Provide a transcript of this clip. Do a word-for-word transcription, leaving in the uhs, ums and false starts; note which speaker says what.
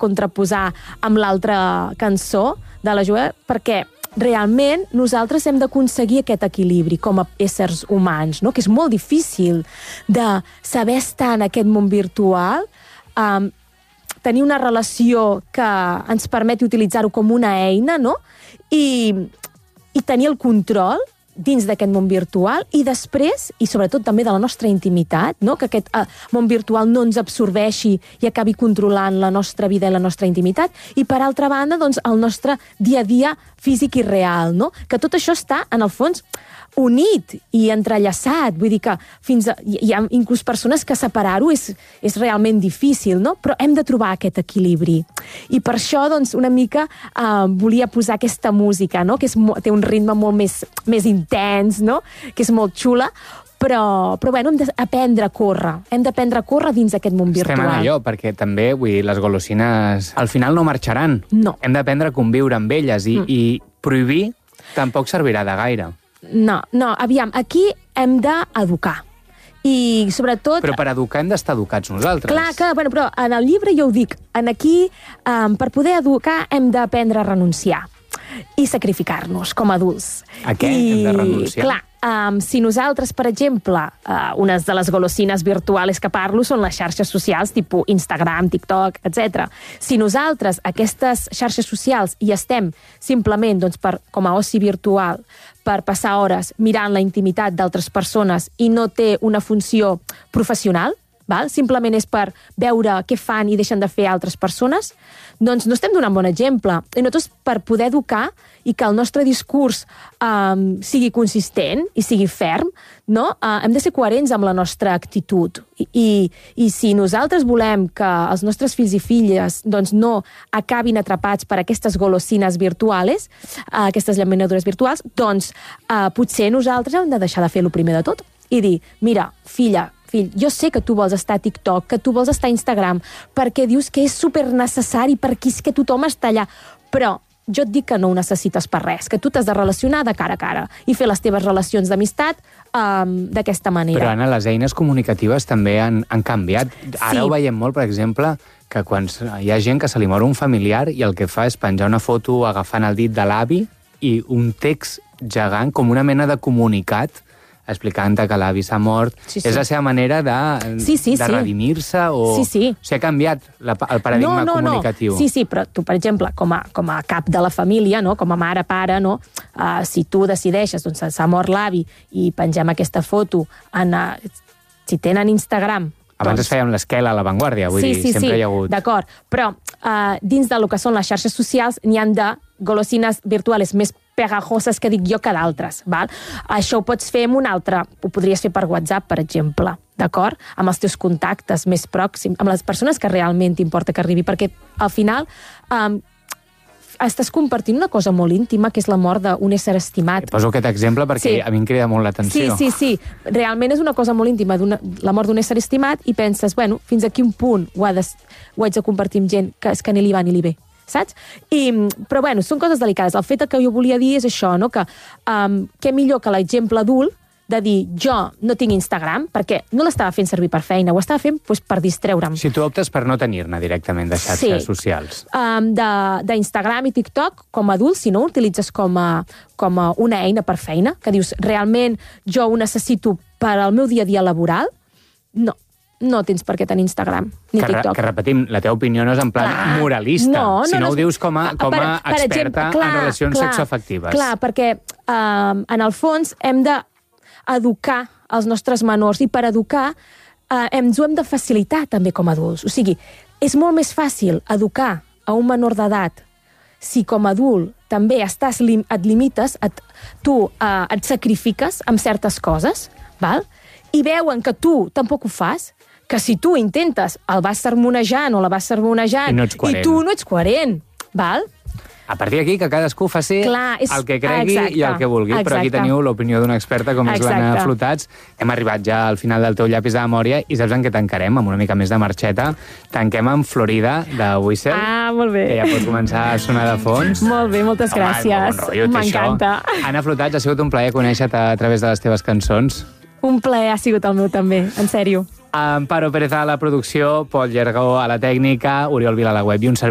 Speaker 1: contraposar amb l'altra cançó de la Joel, perquè realment nosaltres hem d'aconseguir aquest equilibri com a éssers humans, no? Que és molt difícil de saber estar en aquest món virtual, um, tenir una relació que ens permeti utilitzar-ho com una eina, no? I, i tenir el control dins d'aquest món virtual i després, i sobretot també de la nostra intimitat, no? Que aquest eh, món virtual no ens absorbeixi i acabi controlant la nostra vida i la nostra intimitat, i per altra banda, doncs, el nostre dia a dia físic i real, no? Que tot això està, en el fons, unit i entrellaçat, vull dir que fins a, hi ha inclús persones que separar-ho és, és realment difícil, no? Però hem de trobar aquest equilibri. I per això, doncs, una mica eh, volia posar aquesta música, no? Que és, té un ritme molt més, més intens, no? Que és molt xula, però, però bueno, hem d'aprendre a córrer. Hem d'aprendre a córrer dins d'aquest món virtual.
Speaker 2: Estem en allò, perquè també, vull dir, les golosines al final no marxaran.
Speaker 1: No.
Speaker 2: Hem d'aprendre a conviure amb elles i, mm. i prohibir tampoc servirà de gaire.
Speaker 1: No, no, aviam, aquí hem d'educar. I sobretot...
Speaker 2: Però per educar hem d'estar educats nosaltres.
Speaker 1: Clar, clar, bueno, però en el llibre jo ho dic, en aquí, um, per poder educar hem d'aprendre a renunciar i sacrificar-nos com a adults.
Speaker 2: A què
Speaker 1: I,
Speaker 2: hem de renunciar?
Speaker 1: Clar, um, si nosaltres, per exemple, uh, unes de les golosines virtuals que parlo són les xarxes socials, tipus Instagram, TikTok, etcètera. Si nosaltres, aquestes xarxes socials, hi estem simplement doncs, per, com a oci virtual, per passar hores mirant la intimitat d'altres persones i no té una funció professional, val? Simplement és per veure què fan i deixen de fer altres persones, doncs no estem donant bon exemple. I nosaltres, per poder educar i que el nostre discurs um, sigui consistent i sigui ferm, no? uh, hem de ser coherents amb la nostra actitud. I, i, i si nosaltres volem que els nostres fills i filles doncs, no acabin atrapats per aquestes golosines virtuals, uh, aquestes llaminadures virtuals, doncs uh, potser nosaltres hem de deixar de fer el primer de tot i dir, mira, filla, fill, jo sé que tu vols estar a TikTok, que tu vols estar a Instagram, perquè dius que és super necessari, perquè és que tothom està allà, però jo et dic que no ho necessites per res, que tu t'has de relacionar de cara a cara i fer les teves relacions d'amistat um, d'aquesta manera.
Speaker 2: Però, Anna, les eines comunicatives també han, han canviat. Ara
Speaker 1: Sí.
Speaker 2: ho veiem molt, per exemple, que quan hi ha gent que se li mor un familiar i el que fa és penjar una foto agafant el dit de l'avi i un text gegant, com una mena de comunicat, explicant que l'avi s'ha mort.
Speaker 1: Sí, sí.
Speaker 2: És la seva manera de,
Speaker 1: Sí, sí,
Speaker 2: de
Speaker 1: sí.
Speaker 2: redimir-se o...
Speaker 1: Sí, sí.
Speaker 2: O sigui, ha canviat la, el paradigma
Speaker 1: no, no,
Speaker 2: comunicatiu.
Speaker 1: No. Sí, sí, però tu, per exemple, com a, com a cap de la família, no? Com a mare, pare, no? Uh, si tu decideixes, doncs s'ha mort l'avi i pengem aquesta foto en... Uh, si tenen Instagram...
Speaker 2: Abans
Speaker 1: doncs...
Speaker 2: es feia amb l'esquela a l'avantguàrdia, vull
Speaker 1: sí,
Speaker 2: dir,
Speaker 1: sí,
Speaker 2: sempre
Speaker 1: sí,
Speaker 2: hi ha hagut...
Speaker 1: d'acord, però uh, dins del que són les xarxes socials n'hi han de golosines virtuals més pegajoses que dic jo que d'altres, val? Això ho pots fer amb un altre, ho podries fer per WhatsApp, per exemple, d'acord? Amb els teus contactes més pròxims, amb les persones que realment t'importa que arribi, perquè al final um, estàs compartint una cosa molt íntima, que és la mort d'un ésser estimat.
Speaker 2: Poso aquest exemple perquè
Speaker 1: Sí.
Speaker 2: a mi em crida molt l'atenció.
Speaker 1: Sí, sí, sí. Realment és una cosa molt íntima, la mort d'un ésser estimat, i penses, bueno, fins a quin punt ho, ha de, ho haig de compartir amb gent que és que ni li va ni li ve, saps? I, però bueno, són coses delicades. El fet que jo volia dir és això, no? Que um, què millor que l'exemple adult de dir, jo no tinc Instagram, perquè no l'estava fent servir per feina, ho estava fent doncs, per distreure'm.
Speaker 2: Si tu optes per no tenir-ne directament de xarxes
Speaker 1: Sí.
Speaker 2: socials.
Speaker 1: Um, d'Instagram i TikTok, com a adult, si no ho utilitzes com a, com a una eina per feina, que dius, realment jo ho necessito per al meu dia a dia laboral, no. No tens per què tenir Instagram ni
Speaker 2: Que, re,
Speaker 1: TikTok.
Speaker 2: que repetim, la teva opinió no és en plan
Speaker 1: Clar.
Speaker 2: moralista,
Speaker 1: No, no,
Speaker 2: sinó
Speaker 1: no,
Speaker 2: ho dius com a, com a
Speaker 1: per, per
Speaker 2: experta
Speaker 1: exemple, clar,
Speaker 2: en relacions
Speaker 1: clar,
Speaker 2: sexoafectives.
Speaker 1: Clar, perquè um, en el fons hem d'educar els nostres menors i per educar uh, ens ho hem de facilitar també com a adults. O sigui, és molt més fàcil educar a un menor d'edat si com a adult també estàs, et limites, et, tu uh, et sacrifiques amb certes coses, val? I veuen que tu tampoc ho fas, que si tu intentes el vas sermonejant o la vas sermonejant
Speaker 2: I no ets coherent.
Speaker 1: i tu no ets coherent, val?
Speaker 2: A partir d'aquí, que cadascú faci
Speaker 1: Clar, és-
Speaker 2: el que cregui
Speaker 1: exacte,
Speaker 2: i el que vulgui. Però aquí
Speaker 1: exacte.
Speaker 2: teniu l'opinió d'una experta com és
Speaker 1: Exacte.
Speaker 2: l'Anna Flotats. Hem arribat ja al final del teu llapis de memòria i saps en què tancarem? Amb una mica més de marxeta. Tanquem amb Florida, de Whistle,
Speaker 1: Ah, molt bé.
Speaker 2: que ja pot començar a sonar de fons.
Speaker 1: Molt bé, moltes
Speaker 2: Home,
Speaker 1: gràcies.
Speaker 2: bon rotllo, té
Speaker 1: M'encanta.
Speaker 2: això. Anna Flotats, ha sigut un plaer conèixer-te a través de les teves cançons.
Speaker 1: Un plaer ha sigut el meu també, en sèrio.
Speaker 2: Amparo Pérez a la producció, Pol Llergó a la tècnica, Oriol Vila a la web i un servidor